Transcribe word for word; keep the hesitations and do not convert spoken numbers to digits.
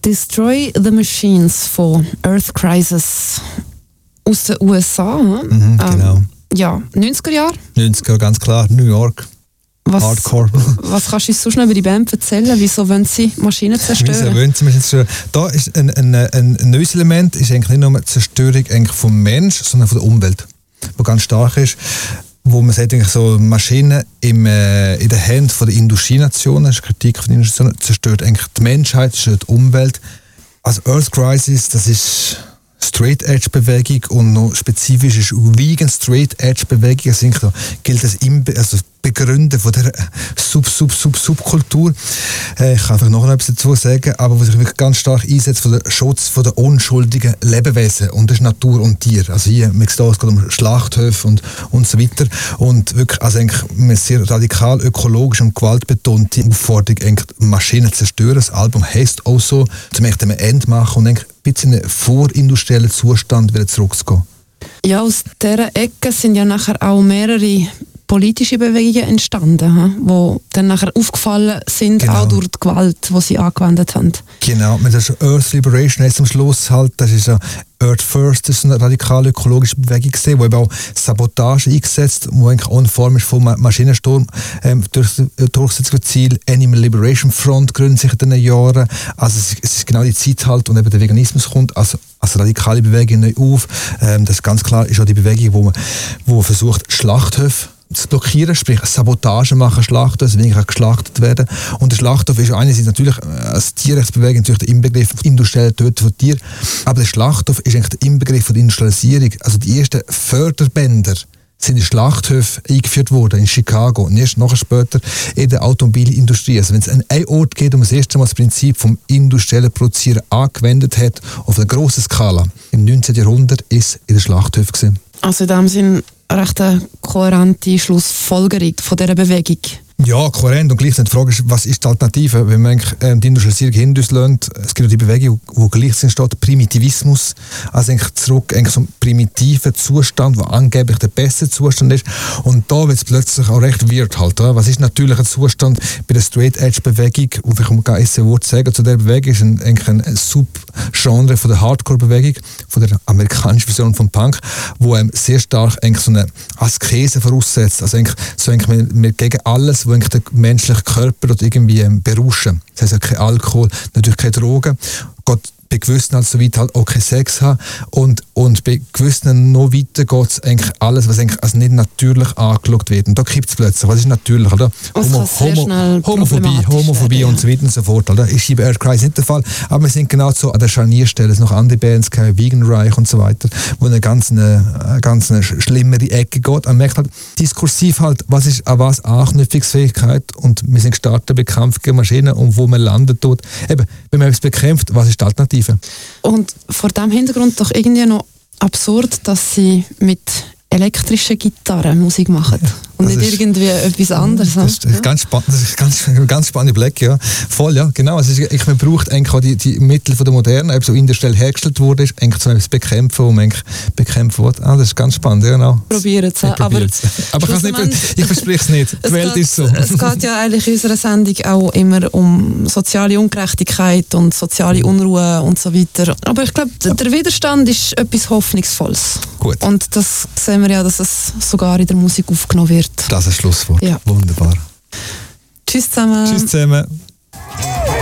Destroy the Machines von Earth Crisis aus den U S A. Mhm, genau. Ähm, ja, neunziger Jahre. neunziger, ganz klar, New York. Was, Hardcore. Was kannst du uns sonst noch über die Band erzählen? Wieso wollen sie Maschinen zerstören? Wieso wollen sie Maschinen zerstören? Da ist ein, ein, ein, ein neues Element, ist eigentlich nicht nur die Zerstörung eigentlich vom Mensch, sondern von der Umwelt, wo ganz stark ist. Wo man sagt, eigentlich so Maschinen im, äh, in den Händen der Industrienationen, das ist Kritik von den Industrienationen, zerstört eigentlich die Menschheit, zerstört die Umwelt. Also Earth Crisis, das ist Straight-Edge-Bewegung und noch spezifisch ist Vegan-Straight-Edge-Bewegung. Also gilt das im, also Begründen von der Sub-Sub-Sub-Subkultur. Äh, ich kann einfach noch etwas dazu sagen, aber was sich wirklich ganz stark einsetzt für den Schutz von der unschuldigen Lebewesen und das ist Natur und Tier. Also hier, man sieht, es geht um Schlachthöfe und, und so weiter. Und wirklich, also eigentlich eine sehr radikal ökologisch und gewaltbetonte Aufforderung, eigentlich Maschinen zu zerstören. Das Album heisst auch so, zum einem Ende machen und eigentlich ein bisschen in einen vorindustriellen Zustand wieder zurückzugehen. Ja, aus dieser Ecke sind ja nachher auch mehrere politische Bewegungen entstanden, die dann nachher aufgefallen sind, genau. auch durch die Gewalt, die sie angewendet haben. Genau, mit der Earth Liberation jetzt am Schluss halt, das ist ja Earth First, das ist eine radikale ökologische Bewegung gewesen, wo eben auch Sabotage eingesetzt, wo eigentlich auch eine Form ist von Maschinensturm ähm, durch durchgesetzt wird. Ziel Animal Liberation Front gründet sich in den Jahren. Also es, es ist genau die Zeit halt, und eben der Veganismus kommt als, als radikale Bewegung neu auf. Ähm, das ist ganz klar, ist auch die Bewegung, wo man wo versucht Schlachthöfe zu blockieren, sprich Sabotage machen, Schlachthöfe, dass weniger geschlachtet werden. Und der Schlachthof ist einerseits natürlich als Tierrechtsbewegung natürlich der Inbegriff industrielle Töten von Tieren, aber der Schlachthof ist eigentlich der Inbegriff von der Industrialisierung. Also die ersten Förderbänder sind in Schlachthöfen eingeführt worden, in Chicago und erst nachher später in der Automobilindustrie. Also wenn es an einen Ort geht, wo man das erste Mal das Prinzip vom industriellen Produzieren angewendet hat, auf einer grossen Skala, im neunzehnten Jahrhundert, ist in den Schlachthöfen gewesen. Also in dem Sinn recht eine kohärente Schlussfolgerung von dieser Bewegung. Ja, kohärent. Und gleichzeitig die Frage ist, was ist die Alternative? Wenn man ähm, die Industrialisierung hinter uns lässt, es gibt auch die Bewegung, die gleichzeitig steht, Primitivismus, also eigentlich zurück eigentlich zum primitiven Zustand, der angeblich der beste Zustand ist. Und da wird es plötzlich auch recht weird halt. Oder? Was ist natürlicher Zustand bei der Straight-Edge-Bewegung? Und ich kann gar ein Wort sagen zu dieser Bewegung, ist ein, eigentlich ein Subgenre von der Hardcore-Bewegung, von der amerikanischen Version von Punk, wo ähm, sehr stark eigentlich so eine Askese voraussetzt. Also eigentlich, so eigentlich mit, mit gegen alles, wo eigentlich den menschlichen Körper irgendwie ähm, berauschen. Das heisst ja kein Alkohol, natürlich keine Drogen. Gott, bei gewissen halt so weit halt auch keinen Sex haben. Und, und bei gewissen noch weiter geht es eigentlich alles, was eigentlich als nicht natürlich angeschaut wird. Und da kippt es plötzlich. Was ist natürlich? Oder? Homo, Homo, Homophobie, Homophobie und so weiter und so fort. Oder? Ist bei Earth Crisis nicht der Fall. Aber wir sind genau so an der Scharnierstelle. Es noch andere Bands, Vegan Reich und so weiter, wo eine ganz, eine, eine ganz eine schlimmere Ecke geht. Man merkt halt diskursiv halt, was ist an was Anknüpfungsfähigkeit, und wir sind gestartet bei Kampf gegen Maschinen, und wo man landet dort. Eben, wenn man etwas bekämpft, was ist die Alternative? Und vor diesem Hintergrund doch irgendwie noch absurd, dass sie mit elektrischen Gitarren Musik machen. Ja, und nicht ist, irgendwie etwas anderes. Das ist, ja. ganz, spann- das ist ganz, ganz spannender Blick, ja. Voll, ja, genau. Also ich, man braucht eigentlich auch die, die Mittel von der Moderne, ob so industriell hergestellt wurde, ist eigentlich so etwas bekämpfen, wo man eigentlich bekämpfen will. Ah, das ist ganz spannend, ja, genau. Probieren es. Aber, aber nicht, ich verspreche es nicht. Die Welt geht, ist so. Es geht ja eigentlich in unserer Sendung auch immer um soziale Ungerechtigkeit und soziale Unruhe und so weiter. Aber ich glaube, der Widerstand ist etwas Hoffnungsvolles. Gut. Und das sehen wir ja, dass es sogar in der Musik aufgenommen wird. Das ist ein Schlusswort. Ja. Wunderbar. Tschüss zusammen. Tschüss zusammen.